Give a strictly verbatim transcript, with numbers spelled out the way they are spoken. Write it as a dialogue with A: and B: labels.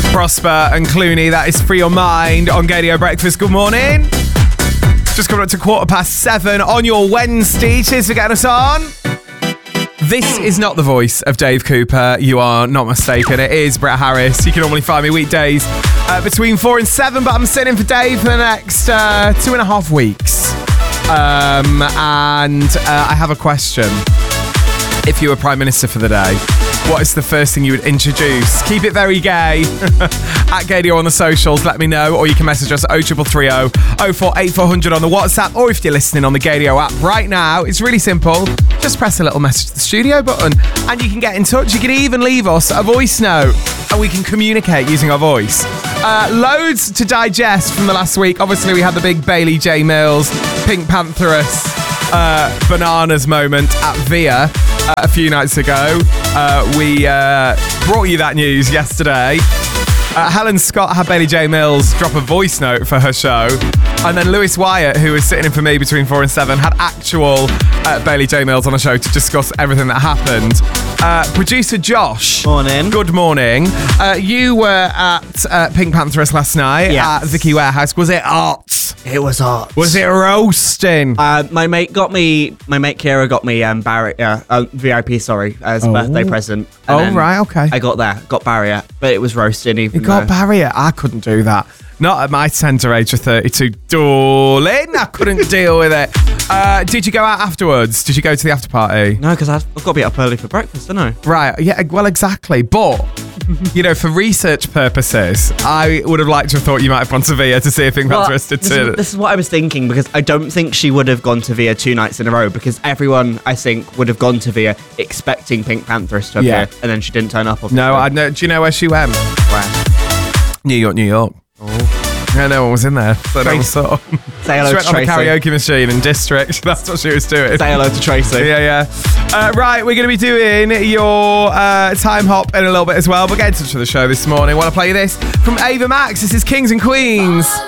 A: Prosper and Clooney, that is Free Your Mind on Gadio Breakfast. Good morning. Just coming up to quarter past seven on your Wednesday. Cheers for getting us on. This is not the voice of Dave Cooper. You are not mistaken. It is Brett Harris. You can normally find me weekdays uh, between four and seven, but I'm sitting in for Dave for the next uh, two and a half weeks. Um, and uh, I have a question. If you were Prime Minister for the day, what is the first thing you would introduce? Keep it very gay. At Gadio on the socials, let me know. Or you can message us at oh triple three oh, oh four eight four hundred on the WhatsApp. Or if you're listening on the Gadio app right now, it's really simple. Just press a little message to the studio button and you can get in touch. You can even leave us a voice note and we can communicate using our voice. Uh, loads to digest from the last week. Obviously, we had the big Bailey J. Mills, Pink Pantheress, uh, bananas moment at Via. Uh, a few nights ago. Uh, we uh, brought you that news yesterday. Uh, Helen Scott had Bailey J. Mills drop a voice note for her show. And then Lewis Wyatt, who was sitting in for me between four and seven, had actual uh, Bailey J. Mills on the show to discuss everything that happened. Uh, producer Josh.
B: Morning.
A: Good morning. Uh, you were at uh, Pink Pantheress last night
B: yes.
A: at Vicky Warehouse. Was it hot?
B: It was hot.
A: Was it roasting?
B: Uh, my mate got me, my mate Kira got me um, Barry, uh, uh, V I P, sorry, as
A: oh.
B: a birthday present.
A: And oh, right, okay.
B: I got there, got Barrier, but it was roasting even
A: You got
B: though.
A: Barrier? I couldn't do that. Not at my tender age of thirty-two. Darling, I couldn't deal with it. Uh, did you go out afterwards? Did you go to the after party?
B: No, because I've got to be up early for breakfast, don't I?
A: Right, yeah, well, exactly. But, you know, for research purposes, I would have liked to have thought you might have gone to Via to see if Pink
B: Well,
A: Pantheress did
B: this,
A: too.
B: is, this is what I was thinking, because I don't think she would have gone to Via two nights in a row, because everyone, I think, would have gone to Via expecting Pink Pantheress to appear,
A: Yeah.
B: and then she didn't turn up. Obviously.
A: No, I know. Do you know where she went?
B: Where?
A: New York, New York.
B: Oh.
A: Yeah, no one was in there. So no one saw.
B: Say hello
A: She
B: to
A: went on the
B: Tracy.
A: karaoke machine in District. That's what she was doing.
B: Say hello to Tracy.
A: Yeah, yeah. Uh, right, we're going to be doing your uh, time hop in a little bit as well. But get in touch with the show this morning. Want to play you this from Ava Max. This is Kings and Queens.